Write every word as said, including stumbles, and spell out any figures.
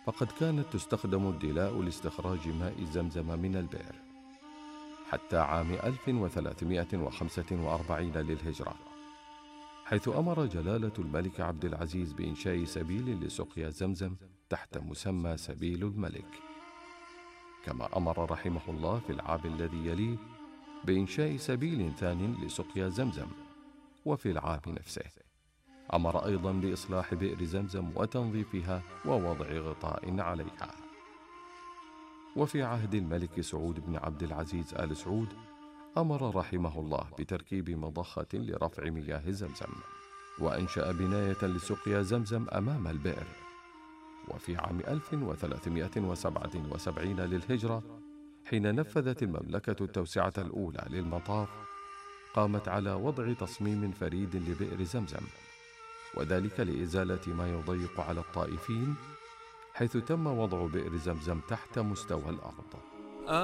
فقد كانت تستخدم الدلاء لاستخراج ماء زمزم من البئر حتى عام ألف وثلاثمائة وخمسة وأربعين للهجرة، حيث أمر جلالة الملك عبد العزيز بإنشاء سبيل لسقيا زمزم تحت مسمى سبيل الملك. كما أمر رحمه الله في العام الذي يليه بإنشاء سبيل ثان لسقيا زمزم، وفي العام نفسه أمر أيضا بإصلاح بئر زمزم وتنظيفها ووضع غطاء عليها. وفي عهد الملك سعود بن عبد العزيز آل سعود أمر رحمه الله بتركيب مضخة لرفع مياه زمزم، وأنشأ بناية لسقيا زمزم أمام البئر. وفي عام ألف وثلاثمائة وسبعة وسبعين للهجرة، حين نفذت المملكة التوسعة الأولى للمطاف، قامت على وضع تصميم فريد لبئر زمزم، وذلك لإزالة ما يضيق على الطائفين، حيث تم وضع بئر زمزم تحت مستوى الأرض.